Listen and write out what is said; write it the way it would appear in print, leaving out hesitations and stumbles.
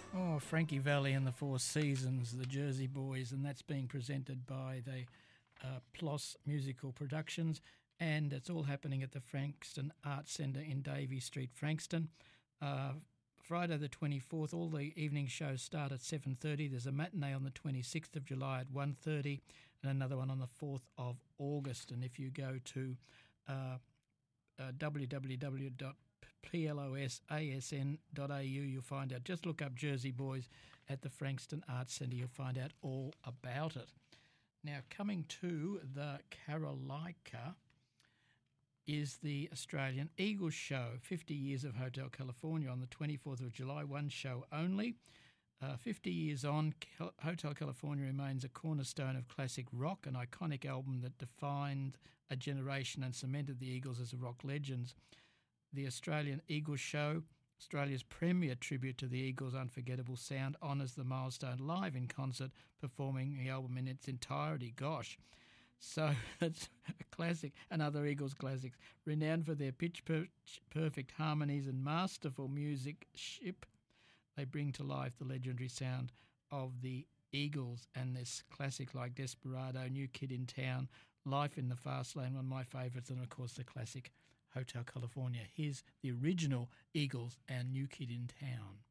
Oh, Frankie Valli and the Four Seasons, the Jersey Boys, and that's being presented by the PLOS Musical Productions, and it's all happening at the Frankston Arts Centre in Davey Street, Frankston. Friday the 24th, all the evening shows start at 7:30. There's a matinee on the 26th of July at 1:30 and another one on the 4th of August. And if you go to www.plosasn.au, you'll find out. Just look up Jersey Boys at the Frankston Arts Centre. You'll find out all about it. Now, coming to the Carolika is the Australian Eagles Show, 50 years of Hotel California on the 24th of July, one show only. 50 years on, Hotel California remains a cornerstone of classic rock, an iconic album that defined a generation and cemented the Eagles as rock legends. The Australian Eagles Show, Australia's premier tribute to the Eagles' unforgettable sound, honours the milestone live in concert, performing the album in its entirety. Gosh. So that's a classic, and other Eagles classics. Renowned for their pitch-perfect harmonies and masterful musicianship, they bring to life the legendary sound of the Eagles, and this classic like Desperado, New Kid in Town, Life in the Fast Lane, one of my favourites, and of course the classic Hotel California. Here's the original Eagles and New Kid in Town.